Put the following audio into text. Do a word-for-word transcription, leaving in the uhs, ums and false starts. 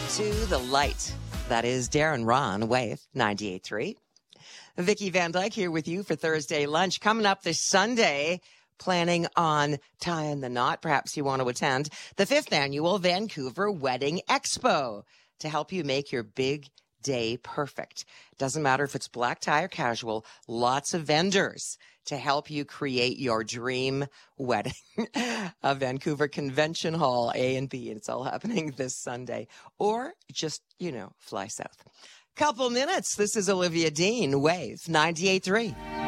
to the light. That is Darren Ron with ninety-eight point three. Vicki Van Dyke here with you for Thursday lunch. Coming up this Sunday, planning on tying the knot. Perhaps you want to attend the fifth annual Vancouver Wedding Expo to help you make your big day perfect. Doesn't matter if it's black tie or casual, lots of vendors to help you create your dream wedding. A Vancouver Convention Hall, A and B, and it's all happening this Sunday. Or just, you know, fly south. Couple minutes. This is Olivia Dean, Wave ninety-eight point three.